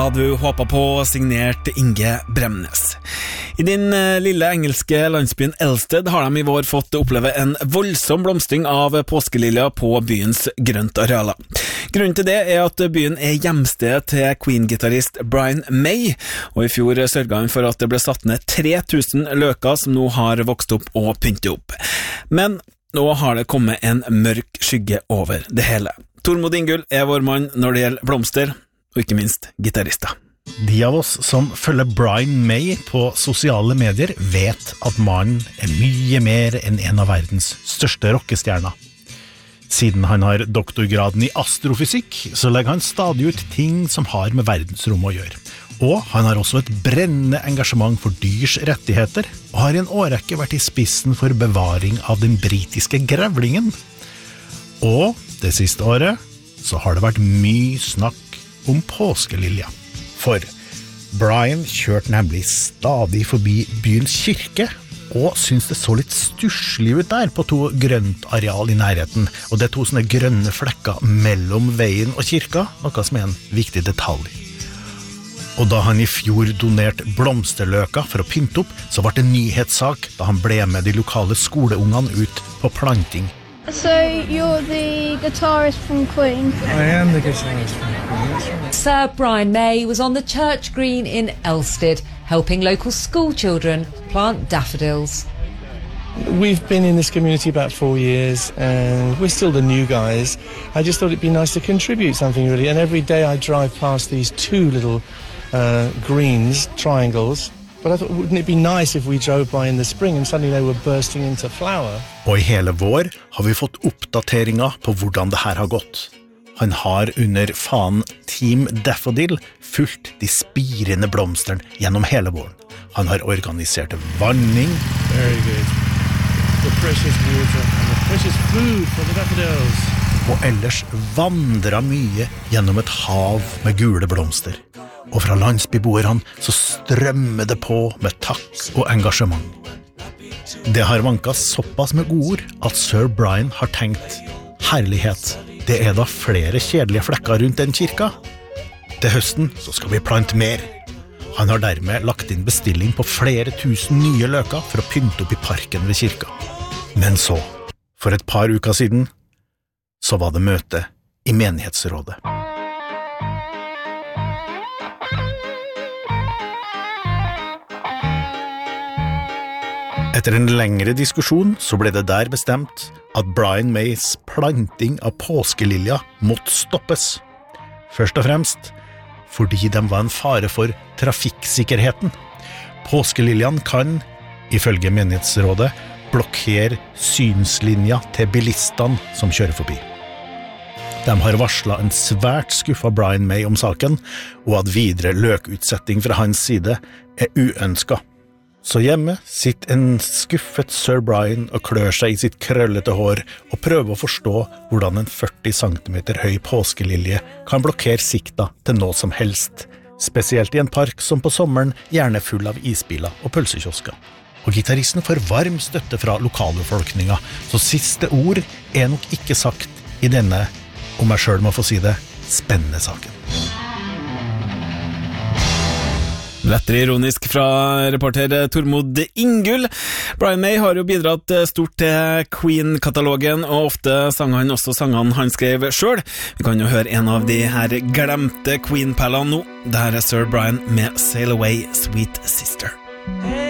Hadde du håpet på signert Inge Bremnes. I din lille engelske landsbyen Elsted har de i vår fått oppleve en voldsom blomstring av påskeliljer på byens grøntarealer. Grunnen til det er at byen er hjemsted til Queen-gitarrist Brian May, og i fjor sørget han for at det ble satt ned 3000 løker som nå har vokst opp og pyntet opp. Men nå har det kommet en mørk skygge over det hele. Tormod Ingull er vår mann når det gjelder blomster, og ikke minst gitarister. De av oss som følger Brian May på sosiale medier vet at mannen er mye mer enn en av verdens største rockestjerner. Siden han har doktorgraden i astrofysikk, så legger han stadig ut ting som har med verdensrom å gjøre. Og han har også et brennende engasjement for dyrs rettigheter, og har i en årrekke vært i spissen for bevaring av den britiske grevlingen. Og det siste året så har det vært mye snakk om påskelilja. For Brian kjørte nemlig stadig forbi byens kirke, og syntes det så litt stusslig ut der på 2 grøntareal i nærheten, og det er 2 sånne grønne flekker mellom veien og kirka, noe som er en viktig detalj. Og da han i fjor donerte blomsterløker for å pynte opp, så ble det en nyhetssak da han ble med de lokale skoleungene ut på planting. So you're the guitarist from Queen? I am the guitarist from Queen. Sir Brian May was on the church green in Elsted, helping local school children plant daffodils. We've been in this community about 4 years and we're still the new guys. I just thought it'd be nice to contribute something really, and every day I drive past these 2 little greens, triangles. But I thought, wouldn't it be nice if we drove by in the spring and suddenly they were bursting into flower? Og i hele vår har vi fått oppdateringer på hvordan det her har gått. Han har under fanen Team Daffodil fulgt de spirende blomsterne gjennom hele våren. Han har organisert vanning. Very good. The precious water and the precious food for the daffodils. Og ellers vandret mye gjennom et hav med gule blomster. Og fra landsbyboerne så strømmer det på med takk og engasjement. Det har vanket såpass med gode ord at Sir Brian har tenkt, herlighet, det er da flere kjedelige flekker rundt den kirka. Til høsten så skal vi plante mer. Han har dermed lagt inn bestilling på flere tusen nye løker for å pynte opp i parken ved kirka. Men så, for et par uker siden, så var det møte i menighetsrådet. Etter en lengre diskusjon så ble det der bestemt at Brian Mays planting av påskelilja måtte stoppes. Først og fremst fordi de var en fare for trafikksikkerheten. Påskeliljene kan, ifølge menighetsrådet, blokkere synslinja til bilistene som kjører forbi. De har varslet en svært skuffet Brian May om saken, og at videre løkutsetting fra hans side er uønsket. Så hjemme sitter en skuffet Sir Brian og klør seg i sitt krøllete hår og prøver å forstå hvordan en 40 cm høy påskelilje kan blokkere sikta til noe som helst, spesielt i en park som på sommeren gjerne er full av isbiler og pølsekiosker. Og gitaristen får varm støtte fra lokalbefolkninga, så siste ord er nok ikke sagt i denne, om jeg selv må få si det, spennende saken. Lettere ironisk fra reporter Tormod Ingull. Brian May har jo bidratt stort til Queen-katalogen, og ofte sang han også sangene han skrev selv. Vi kan jo høre en av de her glemte Queen-perlene nå. Det her er Sir Brian med Sail Away, Sweet Sister.